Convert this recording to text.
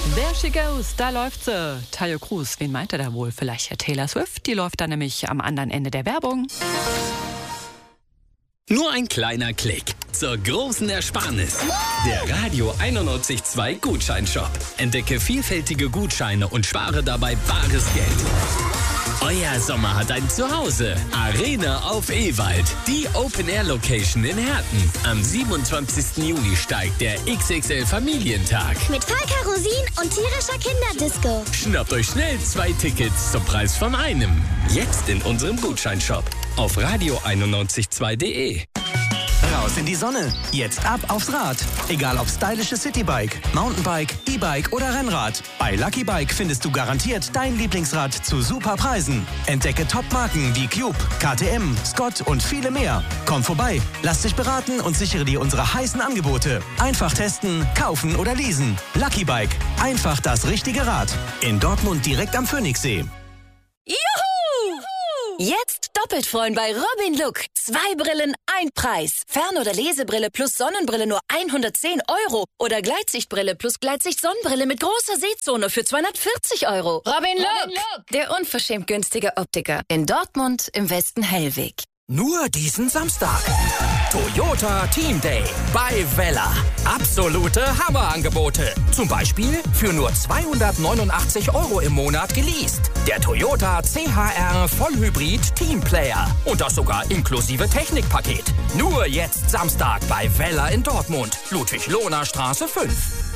There she goes, da läuft sie. Tayo Cruz, wen meint er da wohl? Vielleicht ja Taylor Swift, die läuft da nämlich am anderen Ende der Werbung. Nur ein kleiner Klick zur großen Ersparnis. Der Radio 91.2 Gutscheinshop. Entdecke vielfältige Gutscheine und spare dabei bares Geld. Euer Sommer hat ein Zuhause. Arena auf Ewald. Die Open-Air-Location in Herten. Am 27. Juni steigt der XXL Familientag. Mit Volker Rosin und tierischer Kinderdisco. Schnappt euch schnell 2 Tickets zum Preis von einem. Jetzt in unserem Gutscheinshop auf radio912.de. Raus in die Sonne. Jetzt ab aufs Rad. Egal ob stylisches Citybike, Mountainbike, E-Bike oder Rennrad. Bei Lucky Bike findest du garantiert dein Lieblingsrad zu super Preisen. Entdecke Top-Marken wie Cube, KTM, Scott und viele mehr. Komm vorbei, lass dich beraten und sichere dir unsere heißen Angebote. Einfach testen, kaufen oder leasen. Lucky Bike. Einfach das richtige Rad. In Dortmund direkt am Phoenixsee. Juhu! Jetzt doppelt freuen bei Robin Look. 2 Brillen, 1 Preis. Fern- oder Lesebrille plus Sonnenbrille nur 110 €. Oder Gleitsichtbrille plus Gleitsicht-Sonnenbrille mit großer Sehzone für 240 €. Robin Look, der unverschämt günstige Optiker. In Dortmund im Westen Hellweg. Nur diesen Samstag. Toyota Team Day bei Vella. Absolute Hammerangebote. Zum Beispiel für nur 289 € im Monat geleast. Der Toyota CHR Vollhybrid Teamplayer. Und das sogar inklusive Technikpaket. Nur jetzt Samstag bei Vella in Dortmund. Ludwig-Lohner Straße 5.